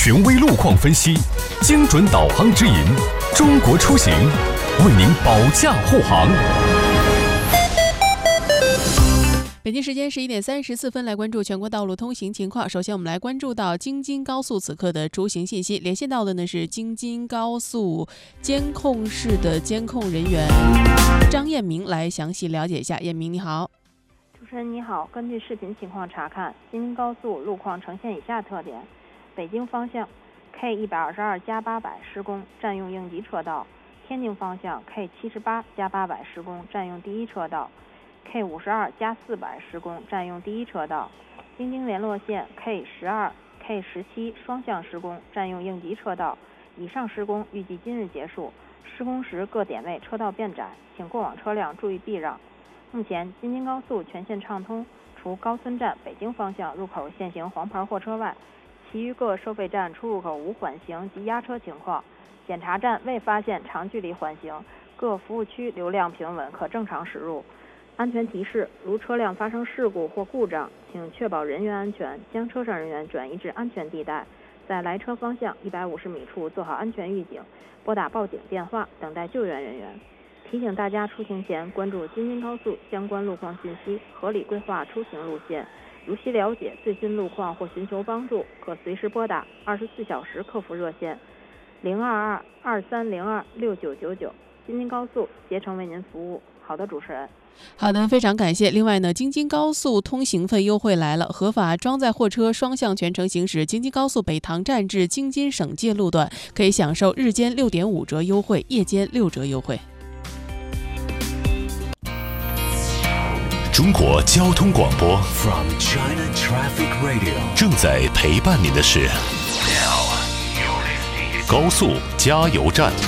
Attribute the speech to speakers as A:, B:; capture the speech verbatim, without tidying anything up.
A: 权威路况分析，精准导航指引，中国出行为您保驾护航。
B: 北京时间十一点三十四分，来关注全国道路通行情况。首先，我们来关注到京津高速此刻的出行信息。连线到的呢是京津高速监控室的监控人员张艳明，来详细了解一下。艳明，你好。
C: 主持人你好，根据视频情况查看，京津高速路况呈现以下特点：北京方向 K 一百二十二加八百施工，占用应急车道；天津方向 K 七十八加八百施工，占用第一车道。K 五十二加四百施工，占用第一车道；京津联络线 K 十二、K 十七双向施工，占用应急车道。以上施工预计今日结束，施工时各点位车道变窄，请过往车辆注意避让。目前京津高速全线畅通，除高村站北京方向入口限行黄牌货车外，其余各收费站出入口无缓行及压车情况，检查站未发现长距离缓行，各服务区流量平稳，可正常驶入。安全提示：如车辆发生事故或故障，请确保人员安全，将车上人员转移至安全地带，在来车方向一百五十米处做好安全预警，拨打报警电话，等待救援人员。提醒大家出行前关注京津高速相关路况信息，合理规划出行路线。如需了解最新路况或寻求帮助，可随时拨打二十四小时客服热线零二二二三零二六九九九。京津高速竭诚为您服务。好的，主持人。
B: 好的，非常感谢。另外呢，京津高速通行费优惠来了，合法装载货车双向全程行驶京津高速北塘站至京津省界路段，可以享受日间六点五折优惠，夜间六折优惠。
A: 中国交通广播 From China Traffic Radio 正在陪伴您的是高速加油站。